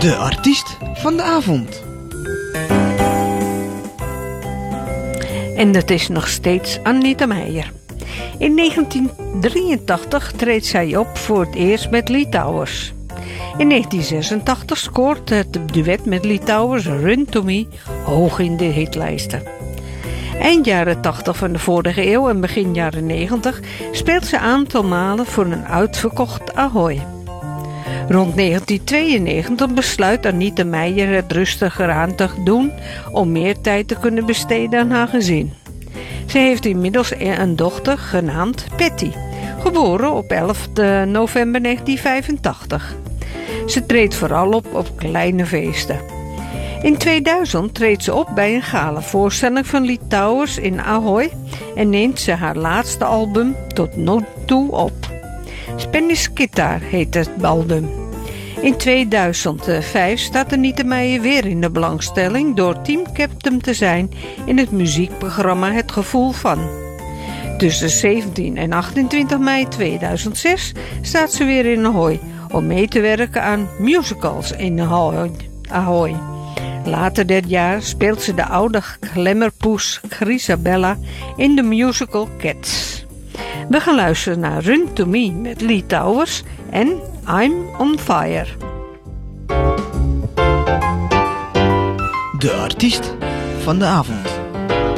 De artiest van de avond. En dat is nog steeds Anita Meijer. In 1983 treedt zij op voor het eerst met Lee Towers. In 1986 scoort het duet met Lee Towers Run to Me hoog in de hitlijsten. Eind jaren 80 van de vorige eeuw en begin jaren 90 speelt ze een aantal malen voor een uitverkocht Ahoy. Rond 1992 besluit Anita Meijer het rustiger aan te doen om meer tijd te kunnen besteden aan haar gezin. Ze heeft inmiddels een dochter genaamd Patty, geboren op 11 november 1985. Ze treedt vooral op kleine feesten. In 2000 treedt ze op bij een galavoorstelling van Lee Towers in Ahoy en neemt ze haar laatste album tot nu toe op. Spanish Guitar heet het album. In 2005 staat Anita Meijer weer in de belangstelling door teamcaptain te zijn in het muziekprogramma Het Gevoel Van. Tussen 17 en 28 mei 2006 staat ze weer in Ahoy om mee te werken aan musicals in Ahoy. Later dit jaar speelt ze de oude glamourpoes Grisabella in de musical Cats. We gaan luisteren naar Run to Me met Lee Towers en I'm on Fire. De artiest van de avond.